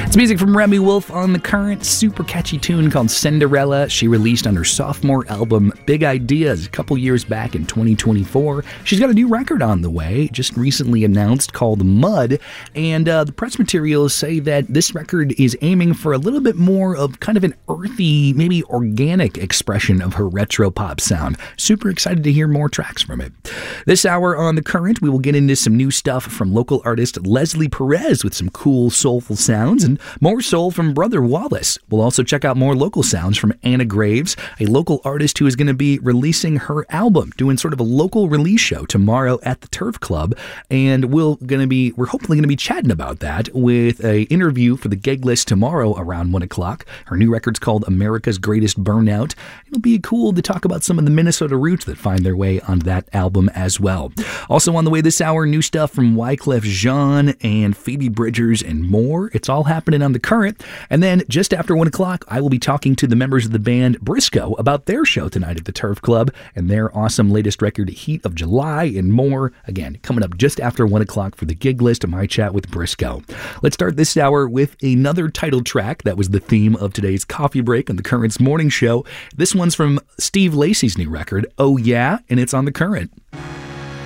It's music from Remy Wolf on The Current, super catchy tune called Cinderella. She released on her sophomore album Big Ideas a couple years back in 2024. She's got a new record on the way, just recently announced, called Mud, and the press materials say that this record is aiming for a little bit more of kind of an earthy, maybe organic expression of her retro pop sound. Super excited to hear more tracks from it. This hour on The Current, we will get into some new stuff from local artist Leslie Perez with some cool, soulful sounds, and more soul from Brother Wallace. We'll also check out more local sounds from Anna Graves, a local artist who is going to be releasing her album, doing sort of a local release show tomorrow at the Turf Club, and we're hopefully going to be chatting about that with an interview for the gig list tomorrow around 1 o'clock. Her new record's called America's Greatest Burnout. It'll be cool to talk about some of the Minnesota roots that find their way on that album as well. Also on the way this hour, new stuff from Wyclef Jean and Phoebe Bridgers and more. It's all happening on The Current. And then just after 1 o'clock, I will be talking to the members of the band Briscoe about their show tonight at the Turf Club and their awesome latest record, Heat of July, and more. Again, coming up just after 1 o'clock for the gig list of my chat with Briscoe. Let's start this hour with another title track that was the theme of today's coffee break on The Current's morning show. This one's from Steve Lacy's new record, Oh Yeah, and it's on The Current.